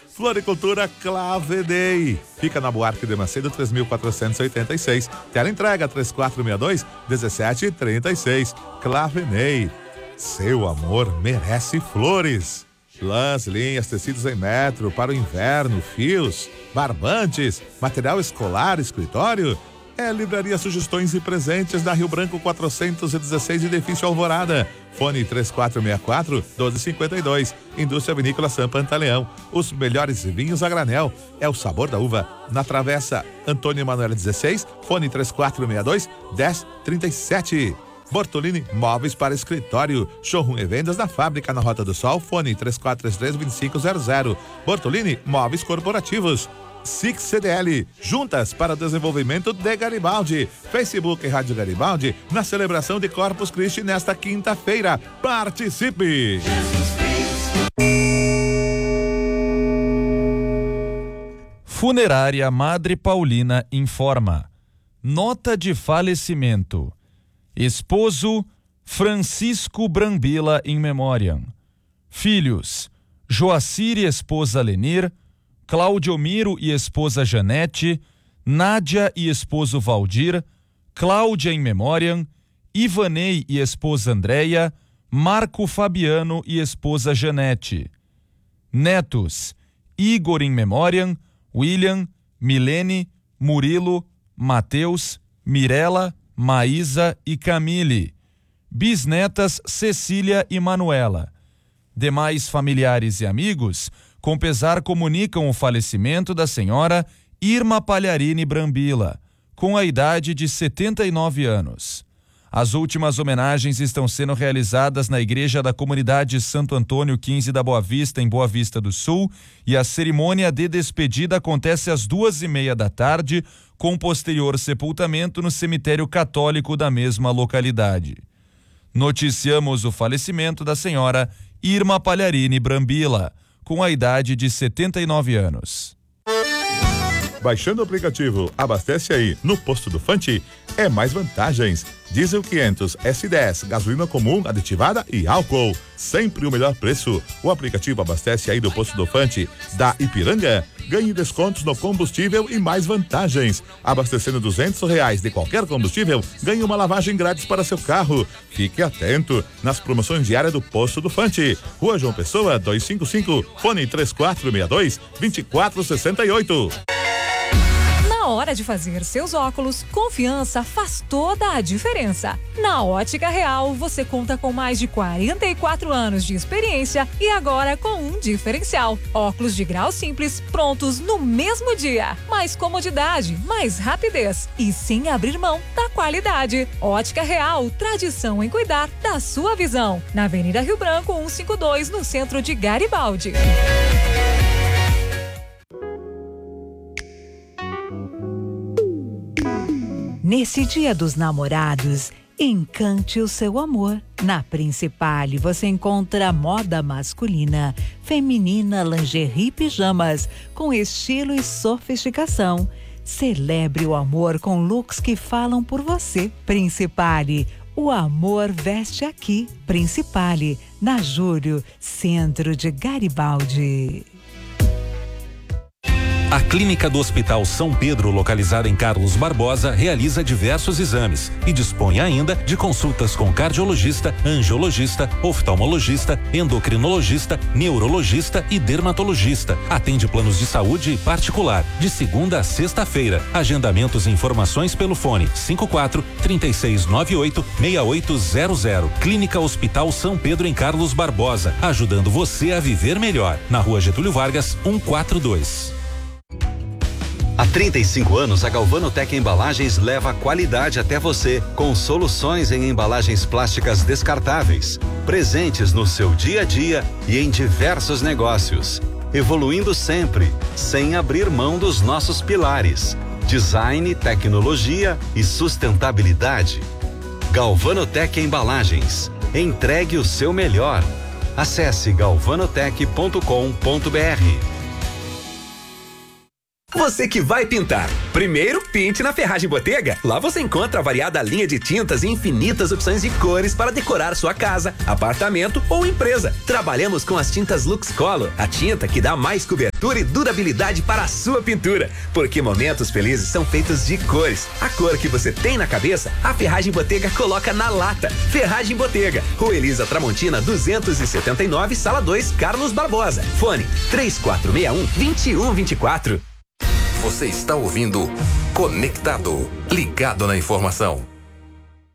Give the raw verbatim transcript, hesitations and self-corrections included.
Floricultura Clavedei. Fica na Buarque de Macedo três mil quatrocentos e oitenta e seis. Tela entrega três quatro seis dois, um sete três seis. Clavedei. Seu amor merece flores. Lãs, linhas, tecidos em metro para o inverno, fios, barbantes, material escolar, escritório. É Livraria Sugestões e Presentes da Rio Branco quatrocentos e dezesseis, edifício Alvorada. Fone três quatro seis quatro, um dois cinco dois. Indústria Vinícola São Pantaleão. Os melhores vinhos a granel. É o sabor da uva. Na Travessa Antônio Emanuel dezesseis. Fone três quatro seis dois, um zero três sete. Bortolini Móveis para Escritório. Showroom e vendas da fábrica na Rota do Sol. Fone três quatro três três, dois cinco zero zero. Bortolini Móveis Corporativos. Six C D L, juntas para o desenvolvimento de Garibaldi. Facebook Rádio Garibaldi, na celebração de Corpus Christi nesta quinta-feira. Participe! Funerária Madre Paulina informa: nota de falecimento. Esposo Francisco Brambila in memoriam. Filhos: Joacir e esposa Lenir, Cláudio Miro e esposa Janete, Nádia e esposo Valdir, Cláudia in memoriam, Ivanei e esposa Andréia, Marco Fabiano e esposa Janete. Netos: Igor in memoriam, William, Milene, Murilo, Mateus, Mirela, Maísa e Camille. Bisnetas: Cecília e Manuela. Demais familiares e amigos, com pesar, comunicam o falecimento da senhora Irma Palharini Brambila, com a idade de setenta e nove anos. As últimas homenagens estão sendo realizadas na Igreja da Comunidade Santo Antônio quinze da Boa Vista, em Boa Vista do Sul, e a cerimônia de despedida acontece às duas e meia da tarde, com posterior sepultamento no cemitério católico da mesma localidade. Noticiamos o falecimento da senhora Irma Palharini Brambila, com a idade de setenta e nove anos. Baixando o aplicativo Abastece Aí no Posto do Fante, é mais vantagens. Diesel quinhentos, S dez, gasolina comum, aditivada e álcool. Sempre o melhor preço. O aplicativo Abastece Aí do Posto do Fante da Ipiranga. Ganhe descontos no combustível e mais vantagens. Abastecendo duzentos reais de qualquer combustível, ganhe uma lavagem grátis para seu carro. Fique atento nas promoções diárias do Posto do Fante. Rua João Pessoa, duzentos e cinquenta e cinco, fone três quatro seis dois, dois quatro seis oito. Na hora de fazer seus óculos, confiança faz toda a diferença. Na Ótica Real, você conta com mais de quarenta e quatro anos de experiência e agora com um diferencial. Óculos de grau simples, prontos no mesmo dia. Mais comodidade, mais rapidez e sem abrir mão da qualidade. Ótica Real, tradição em cuidar da sua visão. Na Avenida Rio Branco, cento e cinquenta e dois, no centro de Garibaldi. Nesse Dia dos Namorados, encante o seu amor. Na Principale você encontra moda masculina, feminina, lingerie e pijamas, com estilo e sofisticação. Celebre o amor com looks que falam por você. Principale, o amor veste aqui. Principale, na Júlio, centro de Garibaldi. A Clínica do Hospital São Pedro, localizada em Carlos Barbosa, realiza diversos exames e dispõe ainda de consultas com cardiologista, angiologista, oftalmologista, endocrinologista, neurologista e dermatologista. Atende planos de saúde particular, de segunda a sexta-feira. Agendamentos e informações pelo fone cinco quatro, três seis nove oito, seis oito zero zero. Clínica Hospital São Pedro em Carlos Barbosa, ajudando você a viver melhor. Na Rua Getúlio Vargas, cento e quarenta e dois. Há trinta e cinco anos, a Galvanotec Embalagens leva a qualidade até você, com soluções em embalagens plásticas descartáveis, presentes no seu dia a dia e em diversos negócios, evoluindo sempre, sem abrir mão dos nossos pilares: design, tecnologia e sustentabilidade. Galvanotec Embalagens, entregue o seu melhor. Acesse galvanotec ponto com ponto br. Você que vai pintar, primeiro pinte na Ferragem Botega. Lá você encontra a variada linha de tintas e infinitas opções de cores para decorar sua casa, apartamento ou empresa. Trabalhamos com as tintas Lux Color, a tinta que dá mais cobertura e durabilidade para a sua pintura. Porque momentos felizes são feitos de cores. A cor que você tem na cabeça, a Ferragem Botega coloca na lata. Ferragem Botega, Rua Elisa Tramontina duzentos e setenta e nove, Sala dois, Carlos Barbosa. Fone três quatro seis um, dois um dois quatro. Você está ouvindo Conectado, ligado na informação.